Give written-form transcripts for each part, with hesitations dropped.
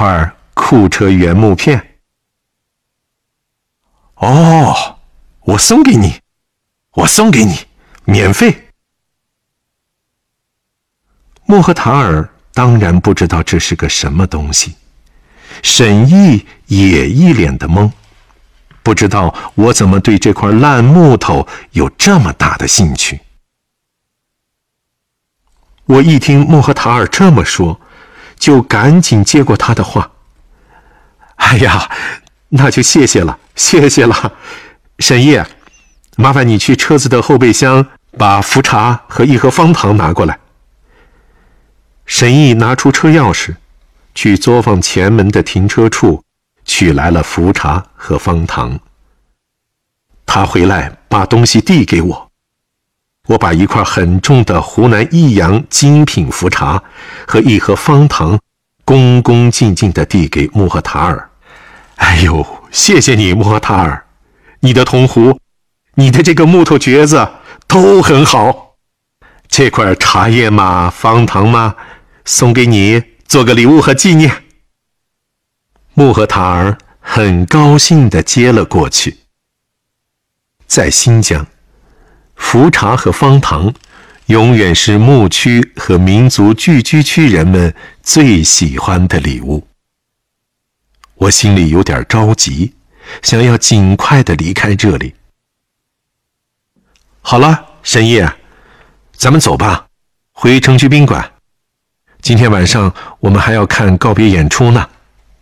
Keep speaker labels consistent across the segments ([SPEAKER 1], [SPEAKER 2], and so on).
[SPEAKER 1] 块库车原木片。哦，我送给你，免费。穆赫塔尔当然不知道这是个什么东西，沈毅也一脸的懵，不知道我怎么对这块烂木头有这么大的兴趣。我一听穆赫塔尔这么说，就赶紧接过他的话。哎呀，那就谢谢了。沈毅，麻烦你去车子的后备箱把福茶和一盒方糖拿过来。沈毅拿出车钥匙，去作坊前门的停车处取来了福茶和方糖。他回来把东西递给我，我把一块很重的湖南益阳精品福茶和一盒方糖恭恭敬敬地递给穆赫塔尔。哎呦，谢谢你，穆赫塔尔，你的铜壶，你的这个木头橛子都很好。这块茶叶嘛，方糖嘛，送给你做个礼物和纪念。穆赫塔尔很高兴地接了过去。在新疆，福茶和方糖永远是牧区和民族聚居区人们最喜欢的礼物。我心里有点着急，想要尽快地离开这里。好了，沈毅，咱们走吧，回城区宾馆。今天晚上我们还要看告别演出呢。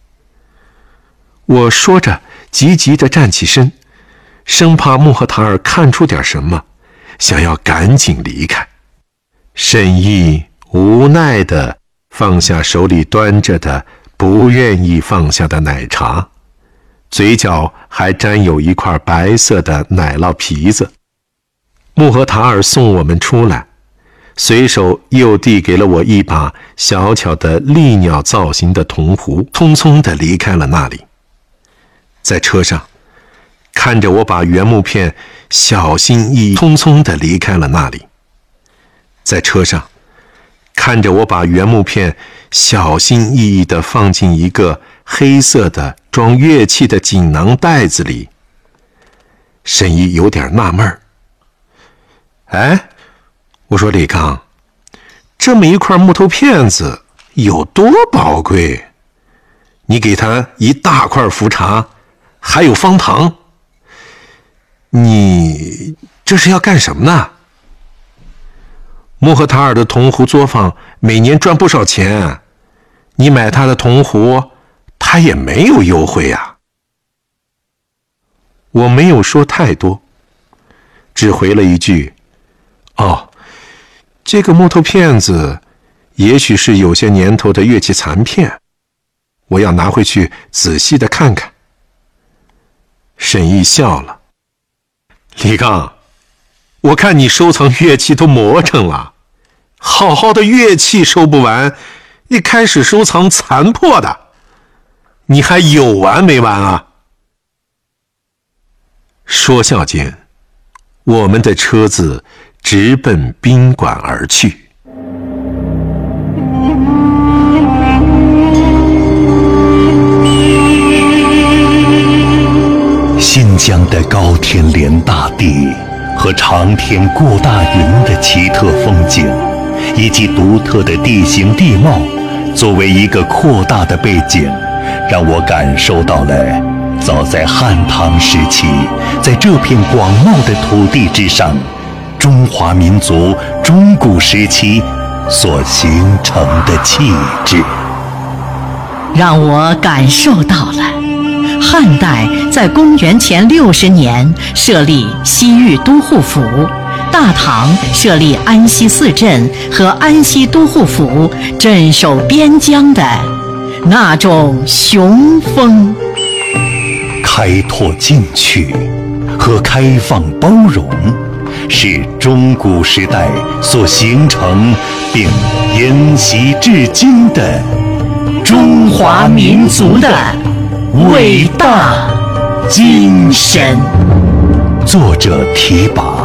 [SPEAKER 1] 我说着，急急地站起身，生怕穆赫塔尔看出点什么，想要赶紧离开。沈毅无奈地放下手里端着的不愿意放下的奶茶，嘴角还沾有一块白色的奶酪皮子。穆赫塔尔送我们出来，随手又递给了我一把小巧的利鸟造型的铜壶，匆匆地离开了那里。在车上，看着我把原木片小心翼翼匆匆地离开了那里。在车上，看着我把原木片小心翼翼地放进一个黑色的装乐器的锦囊袋子里。沈毅有点纳闷儿。哎，我说李刚，这么一块木头片子有多宝贵？你给他一大块福茶，还有方糖，你这是要干什么呢？穆赫塔尔的铜壶作坊每年赚不少钱，你买他的铜壶，他也没有优惠呀。我没有说太多，只回了一句：哦，这个木头片子也许是有些年头的乐器残片，我要拿回去仔细的看看。沈毅笑了。李刚，我看你收藏乐器都磨成了，好好的乐器收不完，你开始收藏残破的，你还有完没完啊？说笑间，我们的车子直奔宾馆而去。
[SPEAKER 2] 新疆的高天连大地和长天过大云的奇特风景，以及独特的地形地貌，作为一个扩大的背景，让我感受到了早在汉唐时期，在这片广袤的土地之上，中华民族中古时期所形成的气质，
[SPEAKER 3] 让我感受到了汉代在公元前60年设立西域都护府，大唐设立安西四镇和安西都护府，镇守边疆的那种雄风。
[SPEAKER 2] 开拓进取和开放包容，是中古时代所形成并沿袭至今的中华民族的伟大精神。作者题跋。